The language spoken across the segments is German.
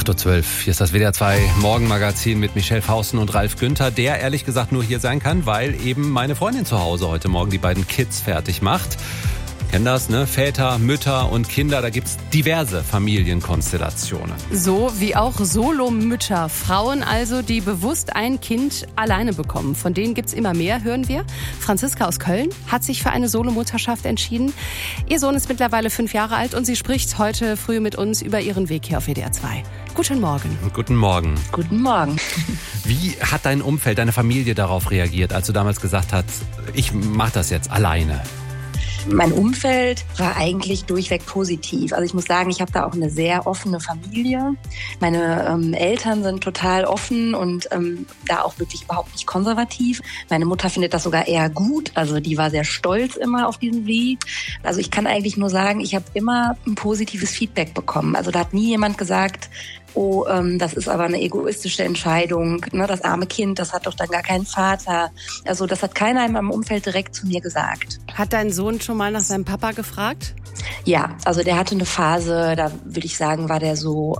8.12 Uhr. Hier ist das WDR 2 Morgenmagazin mit Michelle Fausten und Ralf Günther, der ehrlich gesagt nur hier sein kann, weil eben meine Freundin zu Hause heute Morgen die beiden Kids fertig macht. Kennen das, ne? Väter, Mütter und Kinder, da gibt's diverse Familienkonstellationen. So wie auch Solomütter, Frauen also, die bewusst ein Kind alleine bekommen. Von denen gibt's immer mehr, hören wir. Franziska aus Köln hat sich für eine Solomutterschaft entschieden. Ihr Sohn ist mittlerweile 5 Jahre alt und sie spricht heute früh mit uns über ihren Weg hier auf WDR 2. Guten Morgen. Guten Morgen. Guten Morgen. Wie hat dein Umfeld, deine Familie darauf reagiert, als du damals gesagt hast, ich mache das jetzt alleine? Mein Umfeld war eigentlich durchweg positiv. Also ich muss sagen, ich habe da auch eine sehr offene Familie. Meine Eltern sind total offen und da auch wirklich überhaupt nicht konservativ. Meine Mutter findet das sogar eher gut. Also die war sehr stolz immer auf diesen Weg. Also ich kann eigentlich nur sagen, ich habe immer ein positives Feedback bekommen. Also da hat nie jemand gesagt, oh, das ist aber eine egoistische Entscheidung, ne, das arme Kind, das hat doch dann gar keinen Vater. Also das hat keiner in meinem Umfeld direkt zu mir gesagt. Hat dein Sohn schon mal nach seinem Papa gefragt? Ja, also der hatte eine Phase, da würde ich sagen, war der so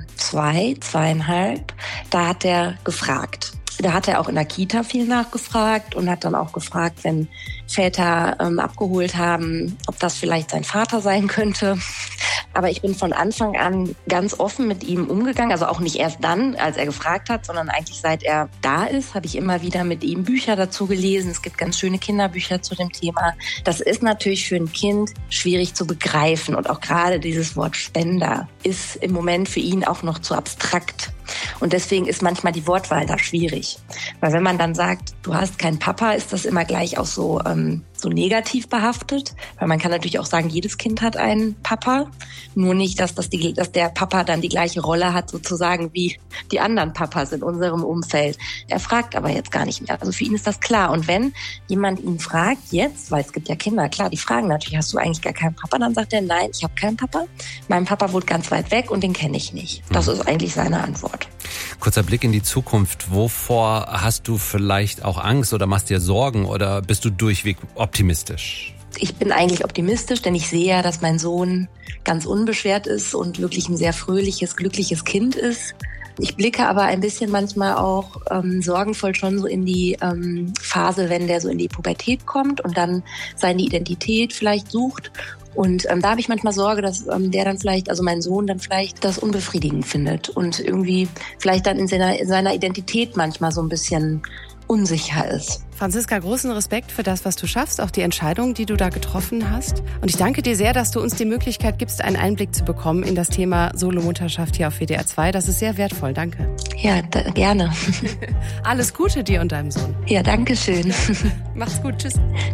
2,5. Da hat er gefragt. Da hat er auch in der Kita viel nachgefragt und hat dann auch gefragt, wenn Väter abgeholt haben, ob das vielleicht sein Vater sein könnte. Aber ich bin von Anfang an ganz offen mit ihm umgegangen. Also auch nicht erst dann, als er gefragt hat, sondern eigentlich seit er da ist, habe ich immer wieder mit ihm Bücher dazu gelesen. Es gibt ganz schöne Kinderbücher zu dem Thema. Das ist natürlich für ein Kind schwierig zu begreifen. Und auch gerade dieses Wort Spender ist im Moment für ihn auch noch zu abstrakt. Und deswegen ist manchmal die Wortwahl da schwierig. Weil wenn man dann sagt, du hast keinen Papa, ist das immer gleich auch so negativ behaftet. Weil man kann natürlich auch sagen, jedes Kind hat einen Papa. Nur nicht, dass der Papa dann die gleiche Rolle hat, sozusagen wie die anderen Papas in unserem Umfeld. Er fragt aber jetzt gar nicht mehr. Also für ihn ist das klar. Und wenn jemand ihn fragt jetzt, weil es gibt ja Kinder, klar, die fragen natürlich, hast du eigentlich gar keinen Papa? Dann sagt er, nein, ich habe keinen Papa. Mein Papa wohnt ganz weit weg und den kenne ich nicht. Das ist eigentlich seine Antwort. Kurzer Blick in die Zukunft. Wovor hast du vielleicht auch Angst oder machst dir Sorgen oder bist du durchweg optimistisch? Ich bin eigentlich optimistisch, denn ich sehe ja, dass mein Sohn ganz unbeschwert ist und wirklich ein sehr fröhliches, glückliches Kind ist. Ich blicke aber ein bisschen manchmal auch sorgenvoll schon so in die Phase, wenn der so in die Pubertät kommt und dann seine Identität vielleicht sucht. Und da habe ich manchmal Sorge, dass der dann vielleicht, also mein Sohn dann vielleicht das unbefriedigend findet und irgendwie vielleicht dann in seiner Identität manchmal so ein bisschen unsicher ist. Franziska, großen Respekt für das, was du schaffst, auch die Entscheidung, die du da getroffen hast. Und ich danke dir sehr, dass du uns die Möglichkeit gibst, einen Einblick zu bekommen in das Thema Solomutterschaft hier auf WDR 2. Das ist sehr wertvoll. Danke. Ja, gerne. Alles Gute dir und deinem Sohn. Ja, danke schön. Macht's gut. Tschüss.